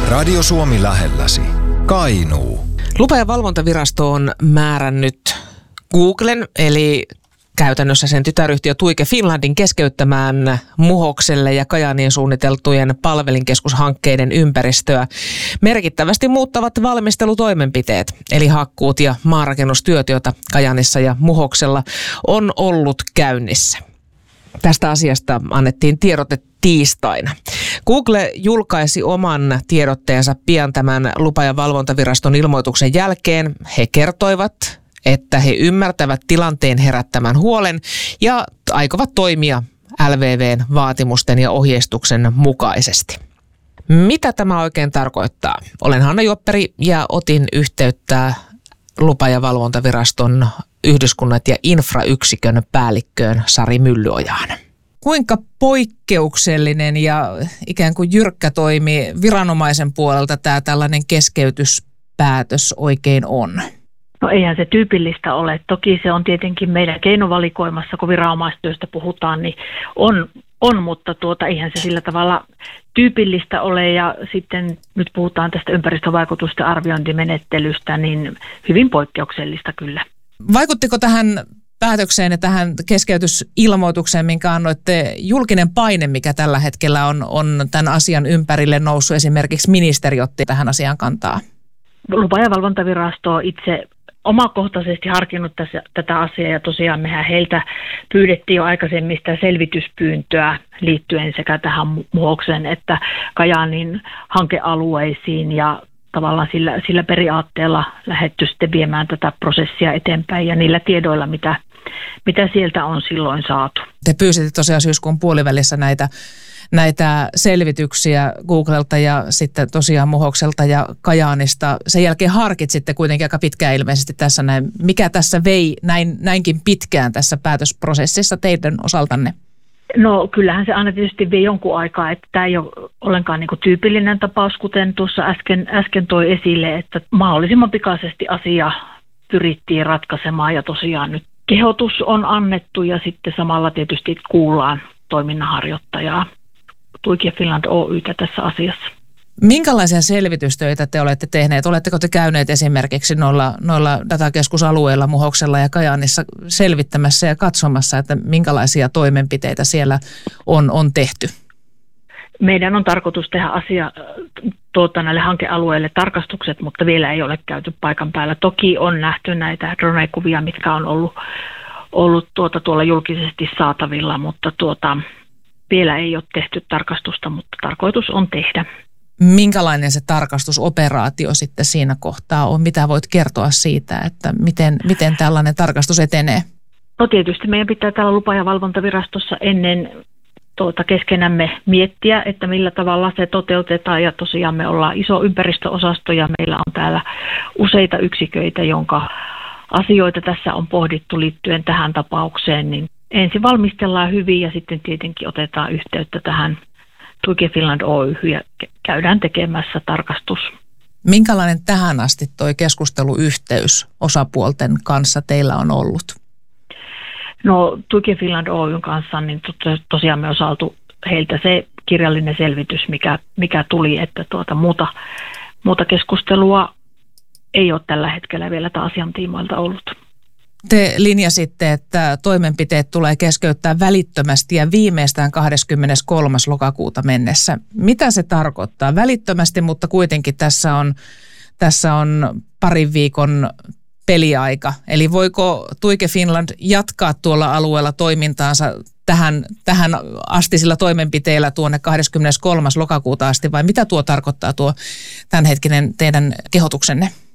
Radio Suomi lähelläsi. Kainuu. Lupa- ja valvontavirasto on määrännyt Googlen, eli käytännössä sen tytäryhtiö Tuike Finlandin keskeyttämään Muhokselle ja Kajaaniin suunniteltujen palvelinkeskushankkeiden ympäristöä merkittävästi muuttavat valmistelutoimenpiteet, eli hakkuut ja maanrakennustyöt, joita Kajaanissa ja Muhoksella on ollut käynnissä. Tästä asiasta annettiin tiedote tiistaina. Google julkaisi oman tiedotteensa pian tämän lupa- ja valvontaviraston ilmoituksen jälkeen. He kertoivat, että he ymmärtävät tilanteen herättämän huolen ja aikovat toimia LVV:n vaatimusten ja ohjeistuksen mukaisesti. Mitä tämä oikein tarkoittaa? Olen Hanna Juopperi ja otin yhteyttä lupa- ja valvontaviraston yhdyskunnat ja infrayksikön päällikköön Sari Myllyojaan. Kuinka poikkeuksellinen ja ikään kuin jyrkkä toimi viranomaisen puolelta tämä tällainen keskeytyspäätös oikein on? No eihän se tyypillistä ole. Toki se on tietenkin meidän keinovalikoimassa, kun viranomaistyöstä puhutaan, niin on, mutta eihän se sillä tavalla tyypillistä ole. Ja sitten nyt puhutaan tästä ympäristövaikutusten arviointimenettelystä, niin hyvin poikkeuksellista kyllä. Vaikuttiko tähän päätökseen ja tähän keskeytysilmoitukseen, minkä annoitte, julkinen paine, mikä tällä hetkellä on tämän asian ympärille noussut, esimerkiksi ministeri otti tähän asiaan kantaa? Lupa- ja valvontavirasto on itse omakohtaisesti harkinnut tätä asiaa ja tosiaan mehän heiltä pyydettiin jo aikaisemmin sitä selvityspyyntöä liittyen sekä tähän Muhoksen että Kajaanin hankealueisiin ja tavallaan sillä periaatteella lähdetty sitten viemään tätä prosessia eteenpäin ja niillä tiedoilla, mitä sieltä on silloin saatu. Te pyysitte tosiaan syyskuun puolivälissä näitä selvityksiä Googlelta ja sitten tosiaan Muhokselta ja Kajaanista. Sen jälkeen harkitsitte kuitenkin aika pitkään ilmeisesti tässä näin. Mikä tässä vei näinkin pitkään tässä päätösprosessissa teidän osaltanne? No kyllähän se aina tietysti vie jonkun aikaa, että tämä ei ole ollenkaan niin kuin tyypillinen tapaus, kuten tuossa äsken toi esille, että mahdollisimman pikaisesti asia pyrittiin ratkaisemaan ja tosiaan nyt kehotus on annettu ja sitten samalla tietysti kuullaan toiminnanharjoittajaa Tuike Finland Oy:tä tässä asiassa. Minkälaisia selvitystöitä te olette tehneet? Oletteko te käyneet esimerkiksi noilla datakeskusalueilla Muhoksella ja Kajaanissa selvittämässä ja katsomassa, että minkälaisia toimenpiteitä siellä on tehty? Meidän on tarkoitus tehdä näille hankealueille tarkastukset, mutta vielä ei ole käyty paikan päällä. Toki on nähty näitä drone-kuvia, mitkä on ollut tuolla julkisesti saatavilla, mutta vielä ei ole tehty tarkastusta, mutta tarkoitus on tehdä. Minkälainen se tarkastusoperaatio sitten siinä kohtaa on? Mitä voit kertoa siitä, että miten tällainen tarkastus etenee? No tietysti meidän pitää täällä lupa- ja valvontavirastossa ennen keskenämme miettiä, että millä tavalla se toteutetaan. Ja tosiaan me ollaan iso ympäristöosasto ja meillä on täällä useita yksiköitä, jonka asioita tässä on pohdittu liittyen tähän tapaukseen. Niin ensin valmistellaan hyvin ja sitten tietenkin otetaan yhteyttä tähän Tuike Finland Oy:hyn ja käydään tekemässä tarkastus. Minkälainen tähän asti toi keskusteluyhteys osapuolten kanssa teillä on ollut? No Tuike Finland Oy:n kanssa niin tosiaan me on saatu heiltä se kirjallinen selvitys, mikä tuli, että muuta keskustelua ei ole tällä hetkellä vielä asian tiimoilta ollut. Te linjasitte, että toimenpiteet tulee keskeyttää välittömästi ja viimeistään 23. lokakuuta mennessä. Mitä se tarkoittaa? Välittömästi, mutta kuitenkin tässä on parin viikon peliaika. Eli voiko Tuike Finland jatkaa tuolla alueella toimintaansa tähän astisilla toimenpiteillä tuonne 23. lokakuuta asti vai mitä tuo tarkoittaa tuo tämänhetkinen teidän kehotuksenne?